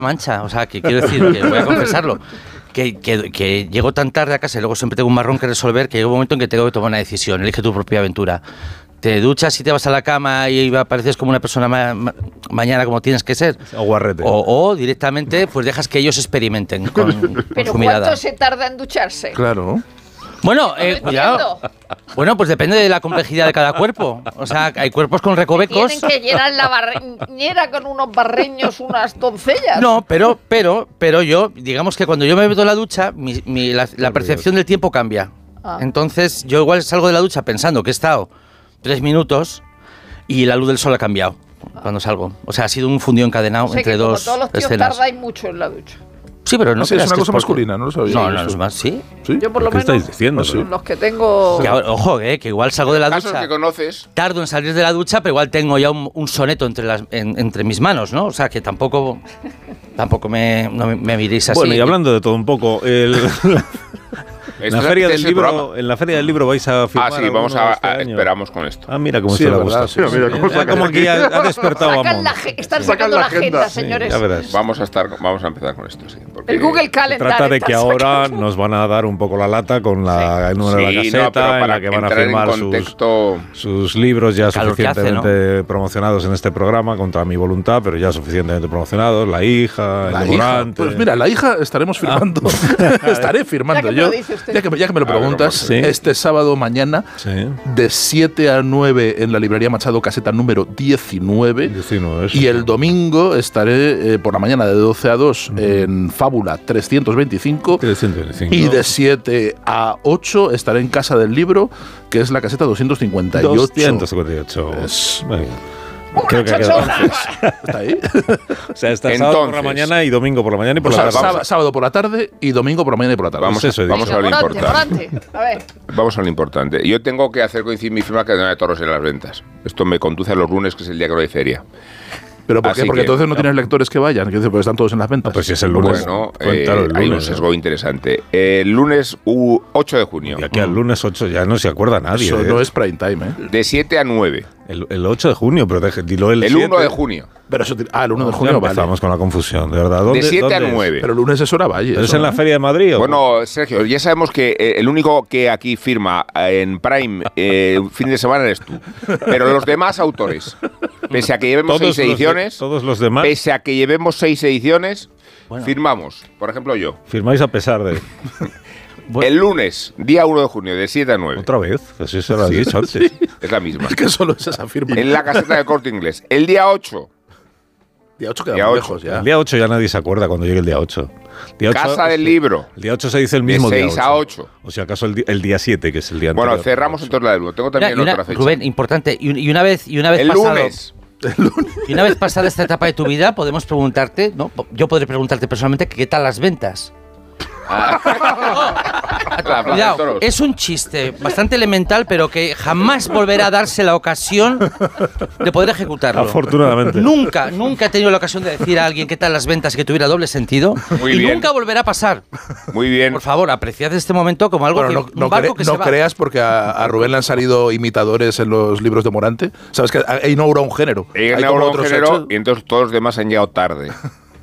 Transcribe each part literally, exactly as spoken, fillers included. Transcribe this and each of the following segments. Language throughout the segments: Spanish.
mancha, o sea, que quiero decir, que voy a confesarlo, que, que, que llego tan tarde a casa y luego siempre tengo un marrón que resolver, que llega un momento en que tengo que tomar una decisión, elige tu propia aventura. Te duchas y te vas a la cama y apareces como una persona ma- ma- mañana como tienes que ser. Aguarrete. O, o directamente pues dejas que ellos experimenten con, con Pero su mirada. ¿cuánto se tarda en ducharse? Claro. Bueno, eh, No cuidado. entiendo. Bueno, pues depende de la complejidad de cada cuerpo. O sea, hay cuerpos con recovecos. Tienen que llenar la bañera con unos barreños, unas doncellas. No, pero, pero, pero yo, digamos que cuando yo me meto en la ducha, mi, mi- la, la percepción del tiempo cambia. Ah. Entonces, yo igual salgo de la ducha pensando que he estado tres minutos y la luz del sol ha cambiado cuando salgo. O sea, ha sido un fundido encadenado O sea entre que como dos todos los tíos escenas. tardáis mucho en la ducha. Sí, pero no No sé, es creas una que cosa porque- masculina, no lo sabía. No, no, no es más, sí. ¿Sí? Yo por lo ¿Qué menos estáis diciendo? Ah, sí. Pero- los que tengo... Que ahora- ojo, eh, que igual salgo de la Casos ducha. que conoces. Tardo en salir de la ducha, pero igual tengo ya un, un soneto entre las en- entre mis manos, ¿no? O sea, que tampoco tampoco me, no me, me miréis así. Bueno, y hablando de todo un poco, el, en, Esto la es- feria este del es el libro, programa. en la feria del libro vais a firmar Ah, sí, vamos alguno a, este a- año? esperamos con esto. Ah, mira cómo Sí, se es le verdad, gusta. sí, mira cómo Ya saca como aquí ha, ha despertado a Sacan Mon. la ge- están Sacan sacando la la agenda, agenda. Sí, señores. ya verás. Vamos a estar, vamos a empezar con esto, sí. porque- El Google Se Calendar. trata de que están ahora sacando. nos van a dar un poco la lata con la, el número de la Sí, no, caseta, pero en para la que van a entrar en firmar sus, contexto, sus libros ya calor que hace, suficientemente promocionados en este programa, contra mi voluntad, pero ya suficientemente promocionados. La hija, La el hija. Demorante. Pues mira, la hija estaremos firmando. Estaré firmando Ya que me yo. lo dice usted. Ya que, me- ya que me lo A ver, preguntas, sí. este sábado mañana, Sí. de siete a nueve en la librería Machado, caseta número diecinueve. diecinueve, eso. Y el domingo estaré eh, por la mañana de doce a dos en Fábula trescientos veinticinco. trescientos veinticinco. Y de siete a ocho estaré en Casa del Libro, que es la caseta doscientos cincuenta y ocho. doscientos cincuenta y ocho. Es- Muy bien. ¡Una Creo que ha quedado. chochona! ¿Está ahí? O sea, está sábado por la Entonces- mañana y domingo por la mañana y por O la sea, tarde. sábado, sábado por la tarde y domingo por la mañana y por la tarde. vamos, eso he vamos dicho. a lo Morante, importante. Morante. A ver. Vamos a lo importante. Yo tengo que hacer coincidir mi firma que de toros en las ventas. Esto me conduce a los lunes, que es el día que no hay feria. ¿Pero por qué? Así Porque que- entonces no tienes lectores que vayan, que dice, porque están todos en las ventas. Ah, pues si es el lunes. Bueno, cuéntalo eh, el hay un lunes. sesgo interesante. El lunes u- ocho de junio, Y aquí al lunes ocho ya no se acuerda nadie. Eso ¿eh? no es prime time, ¿eh? de siete a nueve. el, el ocho de junio, pero deje, dilo el El siete. uno de junio. Pero eso, ah, el uno de Ya junio, vale. empezamos con la confusión, de verdad. ¿Dónde, De siete a dónde es? nueve. Pero el lunes es hora valle. ¿Pero es eso, en la ¿no? Feria de Madrid? o- Bueno, Sergio, ya sabemos que eh, el único que aquí firma eh, en Prime eh, fin de semana eres tú. Pero los demás autores, pese a que llevemos todos seis los de- ediciones, todos los demás pese a que llevemos seis ediciones, Bueno. firmamos. Por ejemplo, yo. firmáis a pesar de... Bueno. El lunes, día uno de junio, de siete a nueve. Otra vez, así se lo has dicho antes. Es la misma. Es que solo es esa firma. En la caseta de Corte Inglés. El día ocho, Día ocho queda Día muy ocho. lejos ya. El día ocho ya nadie se acuerda cuando llegue el día ocho. Día ocho Casa del es- Libro. El día ocho se dice el De mismo día seis a ocho. O si acaso el, di- el día siete, que es el día Bueno, anterior. cerramos entonces la del libro. Tengo Mira, también y una- otra fecha. Rubén, importante, y, un- y una vez y una vez el pasado, lunes. y una vez pasada esta etapa de tu vida, podemos preguntarte, ¿no? Yo podré preguntarte personalmente que qué tal las ventas. La Plaza de Cuidado, Toros. es un chiste bastante elemental, pero que jamás volverá a darse la ocasión de poder ejecutarlo. Afortunadamente. Nunca, nunca he tenido la ocasión de decir a alguien qué tal las ventas y que tuviera doble sentido. Muy y bien. nunca volverá a pasar. Muy bien. Por favor, apreciad este momento como algo Bueno, que, no, un no, barco cre- que no se va. creas porque a, a Rubén le han salido imitadores en los libros de Morante. Sabes que ha inaugurado un género. He Hay ganado como un otros género hechos. y entonces todos los demás han llegado tarde.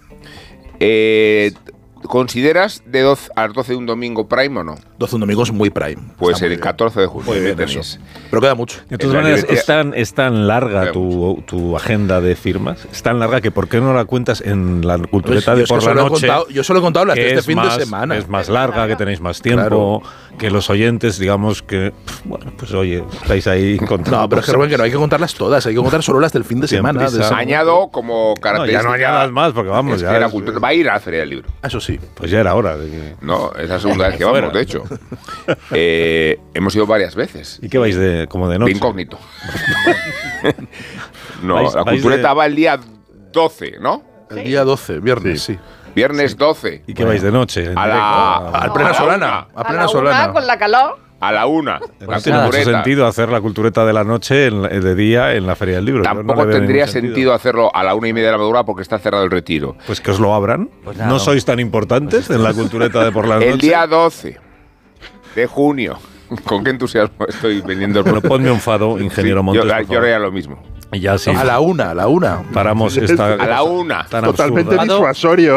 Eh, ¿Consideras de doce a las doce de un domingo Prime o no? doce un domingo es muy prime. Pues Está muy el bien. catorce de junio. Muy bien, ¿qué eso. tenéis? Pero queda mucho. De En todas la maneras, librería- es tan, es tan larga tu, tu agenda de firmas, es tan larga que ¿por qué no la cuentas en la cultureta Pues, de yo es que por la solo he noche? contado- yo solo he contado las de que este es fin más- de semana. Es más larga, que tenéis más tiempo, que los oyentes, digamos que, pf, bueno, pues oye, estáis ahí contando. No, pero es que Rubén, que no hay que contarlas todas, hay que contar solo las del fin de Siempre semana. de prisa. ese- Añado como No, ya característica. no añadas más, porque vamos, es ya que la es- cultura va a ir a la Feria del Libro. Eso sí. Pues ya era hora de que... No, es la segunda vez que Fuera. vamos, de hecho. Eh, hemos ido varias veces. ¿Y qué vais de, como de De noche? incógnito. No, Vais- la vais cultureta de- va el día doce, ¿no? El día doce, viernes, sí. Viernes doce. ¿Y qué vais de noche? En A directo? la- Ah, Al plena la solana. una. A A plena la solana. una, con la calor. A la una. no La tiene mucho cultureta. sentido hacer la cultureta de la noche en la- de día en la Feria del Libro. Yo no Tampoco le veo tendría ningún sentido. hacerlo a la una y media de la madrugada porque está cerrado el retiro. Pues que os lo abran. Pues nada, no no. sois tan importantes en la cultureta de por la noche. El día doce de junio. ¿Con qué entusiasmo estoy vendiendo el Bueno, ponme un fado, ingeniero Sí, Montes. Yo, por yo favor. haría lo mismo. Y ya sí. A la una, a la una. Paramos esta. A la una. Tan Totalmente absurda. disuasorio.